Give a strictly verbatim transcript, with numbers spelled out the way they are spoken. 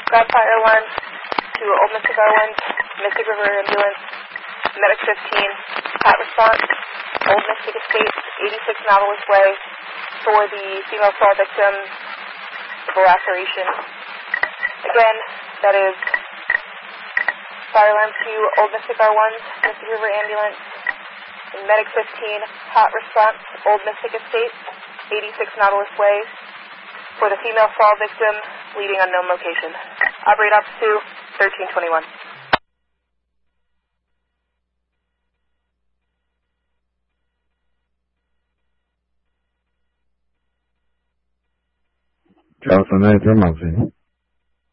Got fire alarm to Old Mystic Island, Mystic River Ambulance, Medic fifteen, hot response, Old Mystic Estates, eighty-six Nautilus Way, for the female fall victim of a laceration. Again, that is fire alarm to Old Mystic R one, Mystic River Ambulance, and Medic fifteen, hot response, Old Mystic Estates, eighty-six Nautilus Way, for the female fall victim, leading unknown location. Operate Ops two, thirteen twenty-one. Charles ninety-three, Moxie.